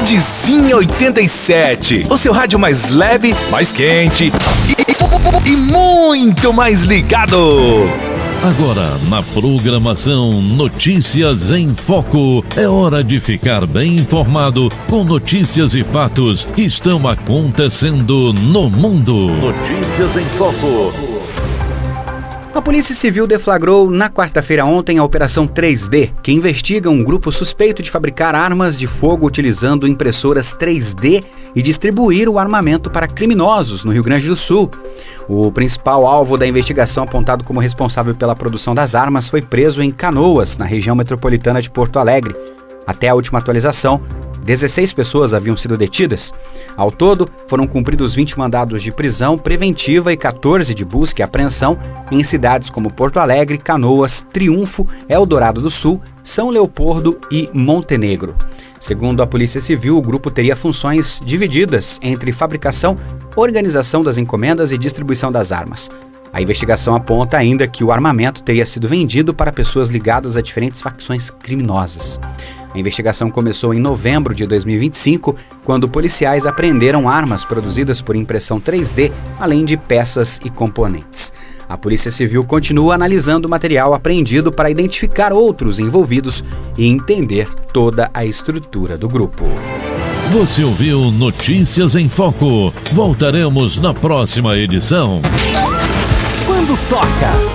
Radiozinha 87, o seu rádio mais leve, mais quente e muito mais ligado. Agora, na programação Notícias em Foco, é hora de ficar bem informado com notícias e fatos que estão acontecendo no mundo. Notícias em Foco. A Polícia Civil deflagrou na quarta-feira ontem a Operação 3D, que investiga um grupo suspeito de fabricar armas de fogo utilizando impressoras 3D e distribuir o armamento para criminosos no Rio Grande do Sul. O principal alvo da investigação, apontado como responsável pela produção das armas, foi preso em Canoas, na região metropolitana de Porto Alegre. Até a última atualização, 16 pessoas haviam sido detidas. Ao todo, foram cumpridos 20 mandados de prisão preventiva e 14 de busca e apreensão em cidades como Porto Alegre, Canoas, Triunfo, Eldorado do Sul, São Leopoldo e Montenegro. Segundo a Polícia Civil, o grupo teria funções divididas entre fabricação, organização das encomendas e distribuição das armas. A investigação aponta ainda que o armamento teria sido vendido para pessoas ligadas a diferentes facções criminosas. A investigação começou em novembro de 2025, quando policiais apreenderam armas produzidas por impressão 3D, além de peças e componentes. A Polícia Civil continua analisando o material apreendido para identificar outros envolvidos e entender toda a estrutura do grupo. Você ouviu Notícias em Foco. Voltaremos na próxima edição. Quando toca